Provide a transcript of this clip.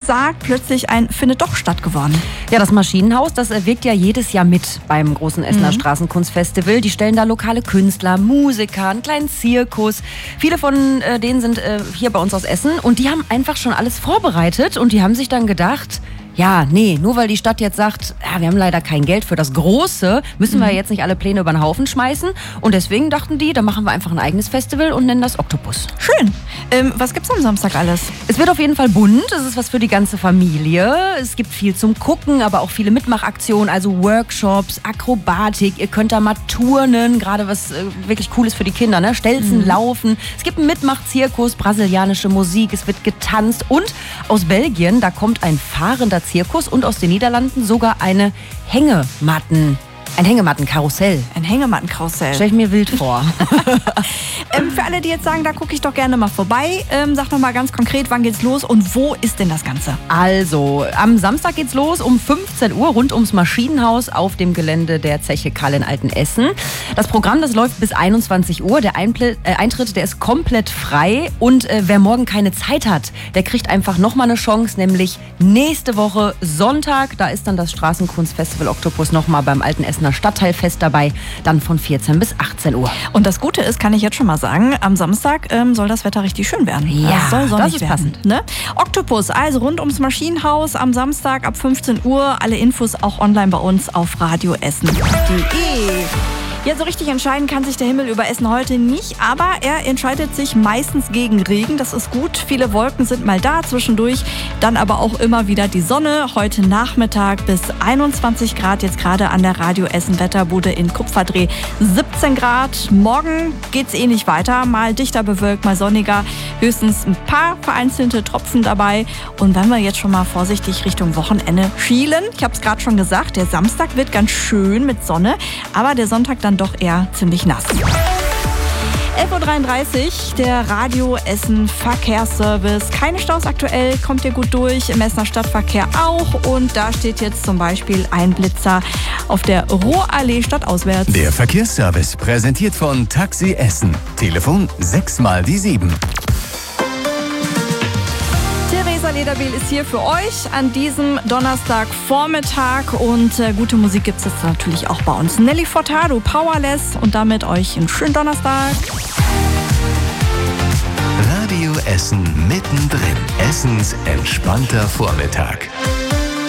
sagt, plötzlich ein Findet doch statt geworden. Ja, das Maschinenhaus, das wirkt ja jedes Jahr mit beim großen Essener Straßenkunstfestival. Die stellen da lokale Künstler, Musiker, einen kleinen Zirkus. Viele von denen sind hier bei uns aus Essen und die haben einfach schon alles vorbereitet und die haben sich dann gedacht, ja, nee, nur weil die Stadt jetzt sagt, ja, wir haben leider kein Geld für das Große, müssen wir jetzt nicht alle Pläne über den Haufen schmeißen. Und deswegen dachten die, da machen wir einfach ein eigenes Festival und nennen das Oktopus. Schön. Was gibt's am Samstag alles? Es wird auf jeden Fall bunt, es ist was für die ganze Familie. Es gibt viel zum Gucken, aber auch viele Mitmachaktionen, also Workshops, Akrobatik. Ihr könnt da mal turnen, gerade was wirklich cool ist für die Kinder, ne? Stelzen, Laufen. Es gibt einen Mitmachzirkus, brasilianische Musik, es wird getanzt. Und aus Belgien, da kommt ein fahrender Zirkus und aus den Niederlanden sogar ein Hängemattenkarussell. Ein Hängemattenkarussell. Stell ich mir wild vor. Für alle, die jetzt sagen, da gucke ich doch gerne mal vorbei, sag noch mal ganz konkret, wann geht's los und wo ist denn das Ganze? Also, am Samstag geht's los um 15 Uhr rund ums Maschinenhaus auf dem Gelände der Zeche Kahl in Altenessen. Das Programm, das läuft bis 21 Uhr. Der Eintritt, der ist komplett frei. Und wer morgen keine Zeit hat, der kriegt einfach nochmal eine Chance, nämlich nächste Woche Sonntag. Da ist dann das Straßenkunstfestival Oktopus nochmal beim Altenessener Stadtteilfest dabei, dann von 14 bis 18 Uhr. Und das Gute ist, kann ich jetzt schon mal sagen, am Samstag soll das Wetter richtig schön werden. Ja, das soll sonnig das ist werden, passend. Ne? Oktopus, also rund ums Maschinenhaus am Samstag ab 15 Uhr. Alle Infos auch online bei uns auf radioessen.de. Ja, so richtig entscheiden kann sich der Himmel über Essen heute nicht, aber er entscheidet sich meistens gegen Regen. Das ist gut. Viele Wolken sind mal da zwischendurch, dann aber auch immer wieder die Sonne. Heute Nachmittag bis 21 Grad, jetzt gerade an der Radio Essen Wetterbude in Kupferdreh 17 Grad. Morgen geht's nicht weiter, mal dichter bewölkt, mal sonniger. Höchstens ein paar vereinzelte Tropfen dabei. Und wenn wir jetzt schon mal vorsichtig Richtung Wochenende schielen, ich habe es gerade schon gesagt, der Samstag wird ganz schön mit Sonne, aber der Sonntag dann doch eher ziemlich nass. 11.33 Uhr, der Radio Essen Verkehrsservice. Keine Staus aktuell, kommt ihr gut durch, im Essener Stadtverkehr auch. Und da steht jetzt zum Beispiel ein Blitzer auf der Ruhrallee stadtauswärts. Der Verkehrsservice präsentiert von Taxi Essen. Telefon 6 mal die 7. Theresa Lederbiel ist hier für euch an diesem Donnerstagvormittag und gute Musik gibt es jetzt natürlich auch bei uns. Nelly Furtado, Powerless und damit euch einen schönen Donnerstag. Radio Essen mittendrin. Essens entspannter Vormittag.